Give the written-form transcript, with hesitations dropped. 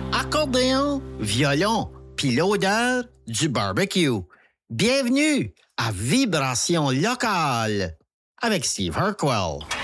accordéon, violon, puis l'odeur du barbecue. Bienvenue à Vibration locale avec Steve Harquell.